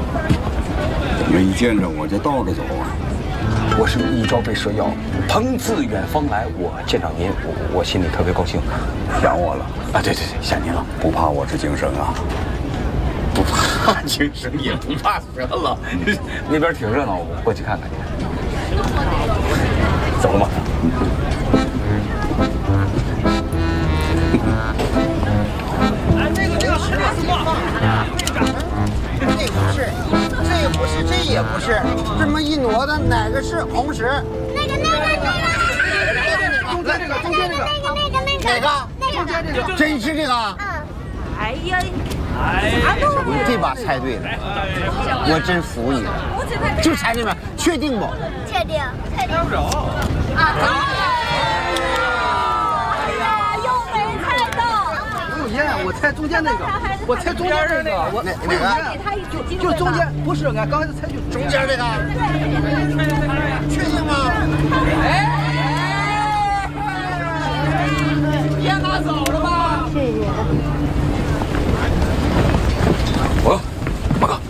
怎么一见着我就倒着走啊？ 我是一朝被蛇咬，朋自远方来。我见着您，我心里特别高兴。 想我了啊？对，想您了。 不怕我是精神啊？ 不怕精神，也不怕蛇了。那边挺热闹，我过去看看去。走了吗？ 那个是什么？那不是，这也不是，这也不是，这么一挪的，哪个是红石？ 那个， 中间这个，哪个？中间这个，真是这个？ 哎呀， 你这把猜对了，我真服你了，就猜这边，确定不？ 确定。猜不着啊！哎呀，又没猜到。 中间，我猜中间那个，我猜中间这个，我哪个？ 就中间，不是，俺刚才猜就中间这个，确定吗？ 别拿走了吧。 谢谢。 我报告。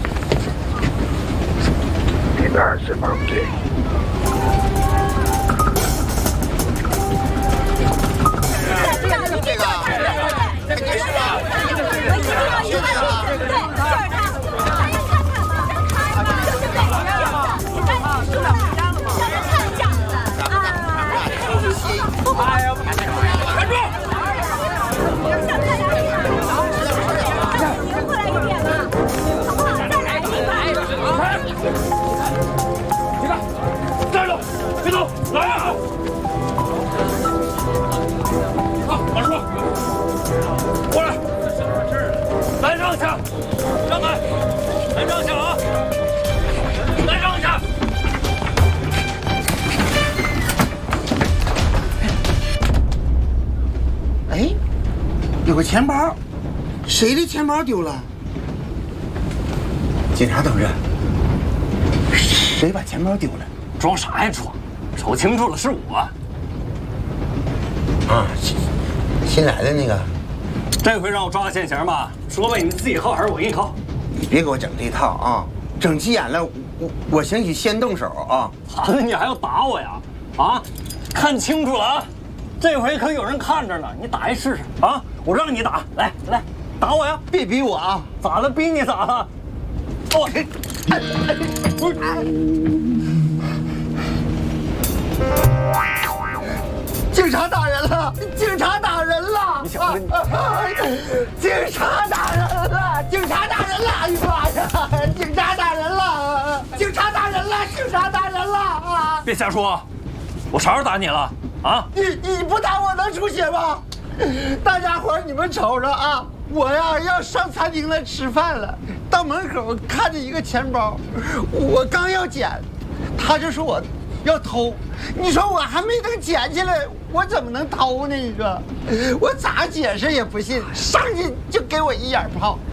那边是不对。 这个，肯定是吧？ 我一定要一个对，就是他。 哎呀，站住！ 赢过来一点嘛，好不好？再来一把。 你看，站住，别走，来啊！好，马叔，过来，来让一下，让开，来让一下啊！来让一下。 哎，有个钱包，谁的钱包丢了？警察同志，谁把钱包丢了？ 装啥呀装？瞅清楚了，是我。 啊，新来的那个。 这回让我抓个现行吧，说吧，你自己靠还是我给你靠？ 你别给我整这一套啊！整急眼了，我兴许先动手啊！ 完了，你还要打我呀？啊，看清楚了啊！这回可有人看着呢，你打一试试啊！我让你打，来，打我呀！ 别逼我啊！ 咋了？逼你咋了？我给，不是。 警察打人了！警察打人了！ 你小子， 警察打人了！警察打人了！哎呀妈呀！警察打人了！警察打人了！警察打人了！ 别瞎说，我啥时候打你了？啊！ 你不打我能出血吗？大家伙你们瞅着啊！我呀要上餐厅来吃饭了，到门口看见一个钱包，我刚要捡，他就说我要偷。你说我还没等捡起来，我怎么能偷呢？你说我咋解释也不信，上去就给我一眼炮。